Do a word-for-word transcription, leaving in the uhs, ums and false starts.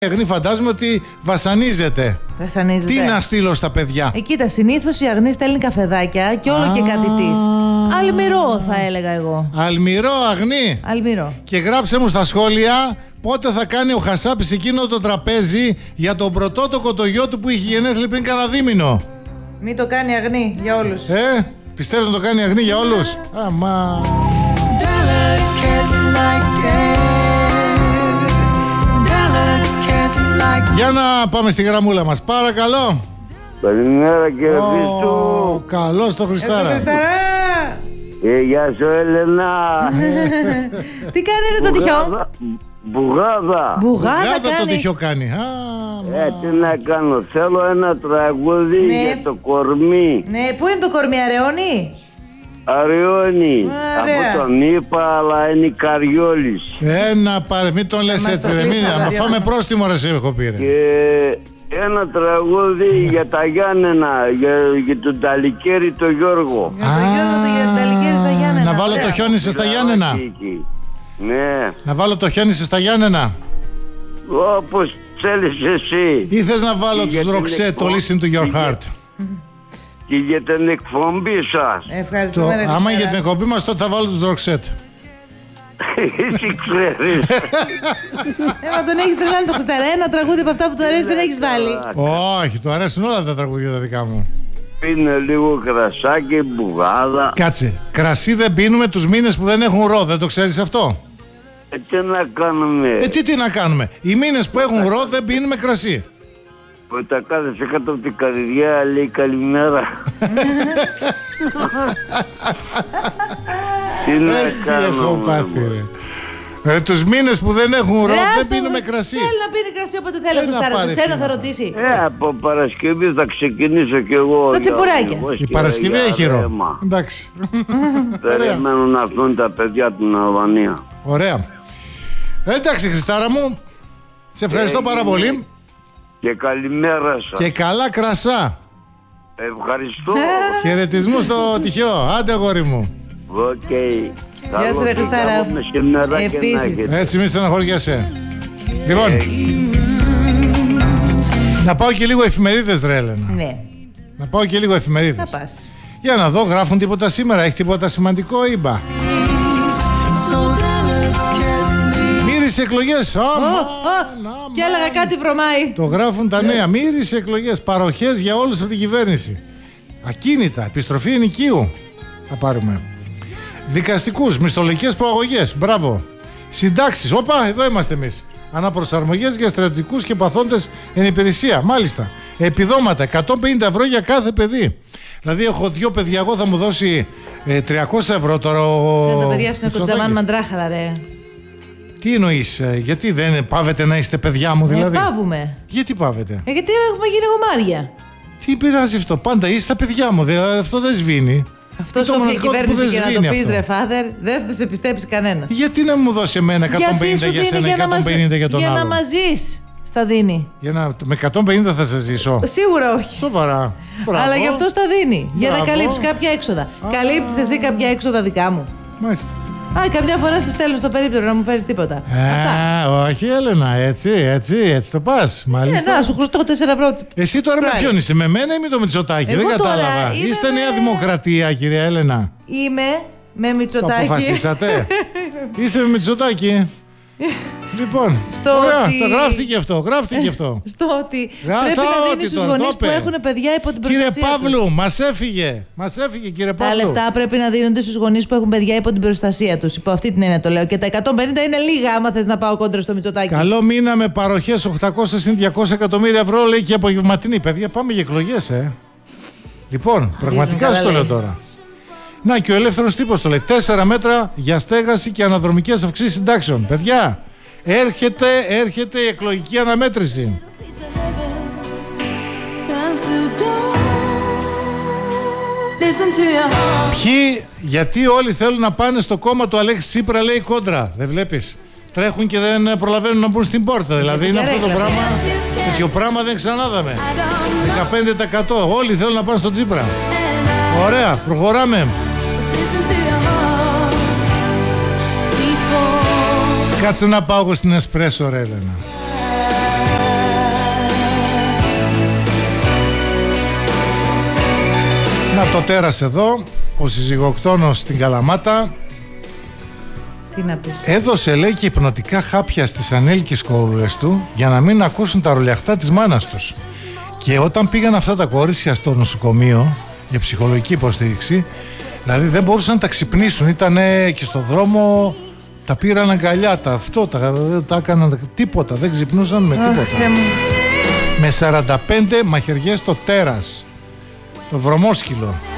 Αγνή φαντάζομαι ότι βασανίζεται. Βασανίζεται. Τι να στείλω στα παιδιά. Ε, κοίτα, συνήθως η Αγνή στέλνει καφεδάκια και όλο Α. και κάτι της. Αλμυρό θα έλεγα εγώ. Αλμυρό, Αγνή. Αλμυρό. Και γράψε μου στα σχόλια πότε θα κάνει ο Χασάπης εκείνο το τραπέζι για τον πρωτότοκο το γιο του που είχε γενέθλια πριν κανένα δίμηνο. Μην το κάνει Αγνή για όλους. Ε, πιστεύεις να το κάνει Αγνή για όλους? Αμά. Για να πάμε στη γραμμούλα μας, παρακαλώ. Καλημέρα κύριε Ω, Χριστού. καλώς το Χριστάρα. Ε, γεια σου Έλενα. Τι κάνετε το τυχιό? Μπουγάδα. Μπουγάδα. Μπουγάδα Γάδα το κάνεις. τυχιό κάνει. Α, Ε, τι να κάνω. Θέλω ένα τραγούδι Ναι. για το κορμί. Ναι, πού είναι το κορμί, Αρεώνη? Αριώνει. Ωραία. Από τον είπα, αλλά είναι η Καριόλης. ένα πάρε, μην τον λες μας έτσι το ρε. πεις Μην, τα να ραδιόφωνα. φάμε πρόστιμο ρε, σε έχω πει ρε. Και ένα τραγούδι για τα Γιάννενα, για, για τον Ταλικέρι το Γιώργο. Για το Γιώργο το Γερταλικέρι στα Γιάννενα. Να βάλω Ωραία. το χιόνι σε στα Γιάννενα. Εκεί. Ναι, Να βάλω το χιόνι σε στα Γιάννενα. όπως θέλεις εσύ. Ή θες να βάλω Και τους για την Ροξέ, το εκπο- Listen to your και- heart. Και για την εκπομπή σας. Ε, Ευχαριστούμε. Το, ρε, άμα Χριστάρα. για την εκπομπή μας τότε θα βάλω τους Ροξέτ. Εσύ ξέρεις. Ε, μα τον έχεις τρελάνει το Χριστάρα. Ένα τραγούδι από αυτά που του αρέσει δεν έχεις βάλει. Όχι, του αρέσουν όλα τα τραγούδια τα δικά μου. Πίνε λίγο κρασάκι, μπουγάδα. Κάτσε, κρασί δεν πίνουμε τους μήνες που δεν έχουν ρο, δεν το ξέρεις αυτό? Ε, τι να κάνουμε. Ε, τι, τι να κάνουμε. Οι μήνες που έχουν ρο δεν πίνουμε κρασί. Που τα κάθεσαι κάτω από την καρδιά, λέει καλημέρα. Τι να Ε, τι έχω κάνουμε. πάθει ρε. Ε, τους μήνες που δεν έχουν ρο Ρε, δεν άστο, πίνουμε ε, κρασί. Θέλει να πίνει κρασί όποτε θέλει ο Ε, να Χριστάρας. πάρει, Εσένα τι θα να ρωτήσει. Ε, από Παρασκευή θα ξεκινήσω κι εγώ. Τα για τσιπουράκια. οδηγός Η και Παρασκευή για έχει ρο. ρέμα. Εντάξει. Περιμένουν να έρθουν τα παιδιά από την Αλβανία. Ωραία. Ε, εντάξει Χριστάρα μου, σε ευχαριστώ Ε, πάρα πολύ. Και καλημέρα σας. Και καλά κρασά. Ευχαριστώ. Χαιρετισμού στο τυχαίο. Άντε αγόρι μου. Οκ. Γεια σου, ρε Χριστάρα. Επίσης. Έτσι μη στεναχωριέσαι. Λοιπόν, να πάω και λίγο εφημερίδες ρε Έλενα. Ναι, Να πάω και λίγο θα εφημερίδες. πας. Για να δω, γράφουν τίποτα σήμερα. Έχει τίποτα σημαντικό ή μπα? Μύρισε εκλογές. Άμα, Ω, ω, άμα. Και έλεγα κάτι βρωμάει. Το γράφουν τα νέα. Μύρισε εκλογές. Παροχές για όλους από την κυβέρνηση. Ακίνητα. Επιστροφή ενοικίου. Θα πάρουμε. Δικαστικούς. Μισθολογικές προαγωγές. Μπράβο. Συντάξεις. Όπα, εδώ είμαστε εμείς. Αναπροσαρμογές για στρατιωτικούς και παθόντες εν υπηρεσία. Μάλιστα. Επιδόματα. εκατόν πενήντα ευρώ για κάθε παιδί. Δηλαδή, έχω δύο παιδιά. Εγώ θα μου δώσει ε, τριακόσια ευρώ τώρα ο. Ξέρετε, τα παιδιά σου είναι Μητσοτάκης. κοντζαμάν μαντράχαλα, ρε. Τι εννοείς, ε, γιατί δεν πάβετε να είστε παιδιά μου, δηλαδή? Ε, πάβουμε. Γιατί πάβετε? Ε, γιατί έχουμε γίνει γομάρια. Τι πειράζει αυτό, πάντα είστε τα παιδιά μου, δηλαδή αυτό δεν σβήνει. Αυτό Είναι το όποια μοναδικό που κυβέρνηση δεν και να το σβήνει πει, αυτό. ρε φάδερ, δεν θα σε πιστέψει κανένα. Γιατί να μου δώσει εμένα εκατόν πενήντα για σένα, εκατόν πενήντα για τον για άλλο? να μαζί στα δίνει. Για να, με εκατόν πενήντα θα σε ζήσω. Σίγουρα όχι. Σοβαρά. Μπράβο. Αλλά γι' αυτό στα δίνει. Για να Μπράβο. καλύψει κάποια έξοδα. Καλύπτει εσύ κάποια έξοδα δικά μου. Μάλιστα. Α, καμιά φορά σε στέλνω στο περίπτερο να μου φέρει τίποτα. Αυτά. Α, όχι Έλενα, έτσι, έτσι, έτσι το πας. Ε, Μάλιστα. να, σου χρωστώ τέσσερα ευρώ. Εσύ τώρα με Right. ποιον είσαι, με μένα ή με το Μητσοτάκη? Εγώ Δεν τώρα κατάλαβα. είμαι Είστε με- Νέα Δημοκρατία, κυρία Έλενα. Είμαι με Το Μητσοτάκη. αποφασίσατε. Είστε με Μητσοτάκη. Λοιπόν, Στο ωραία, ότι- το γράφτηκε αυτό, γράφτηκε αυτό. Στο ότι Γράφτα πρέπει να ότι δίνει στους τώρα, γονείς το που είπε. έχουν παιδιά υπό την Κύριε προστασία τους. Παύλου, μας έφυγε. Μας έφυγε, κύριε Τα Παύλου. λεφτά πρέπει να δίνονται στους γονείς που έχουν παιδιά υπό την προστασία τους. Υπό αυτή την έννοια το λέω. Και τα εκατόν πενήντα είναι λίγα άμα θες να πάω κόντρα στο Μητσοτάκη. Καλό μήνα με παροχές οκτακόσια συν διακόσια εκατομμύρια ευρώ, λέει και απογευματινή. Παιδιά, πάμε για εκλογές, ε. Λοιπόν, πραγματικά καλά σας το λέω λέει. τώρα. Να και ο ελεύθερος τύπος το λέει. Τέσσερα μέτρα για στέγαση και αναδρομικές αυξήσεις συντάξεων. Παιδιά, έρχεται, έρχεται η εκλογική αναμέτρηση. Ποιοι, γιατί όλοι θέλουν να πάνε στο κόμμα του Αλέξη Τσίπρα, λέει κόντρα. Δεν βλέπεις? Τρέχουν και δεν προλαβαίνουν να μπουν στην πόρτα. Δηλαδή είναι αυτό το καρέκλα. πράγμα. Τέτοιο πράγμα δεν ξανάδαμε. δεκαπέντε τοις εκατό όλοι θέλουν να πάνε στο Τσίπρα. Ωραία, προχωράμε. Κάτσε να πάω εγώ στην Εσπρέσο, ρε Έλενα. το τέρας εδώ, ο συζυγοκτόνος στην Καλαμάτα. Τι να πεις. Έδωσε, λέει, και υπνοτικά χάπια στις ανήλικες κορούλες του για να μην ακούσουν τα ρολιαχτά της μάνας τους. Και όταν πήγαν αυτά τα κορίτσια στο νοσοκομείο για ψυχολογική υποστήριξη, δηλαδή δεν μπορούσαν να τα ξυπνήσουν, ήταν και στο δρόμο, τα πήραν αγκαλιά, τα αυτό, τα, τα έκαναν τίποτα, δεν ξυπνούσαν με τίποτα. Αχ, Θεέ μου. Με σαράντα πέντε μαχαιριές στο τέρας, το βρωμόσκυλο.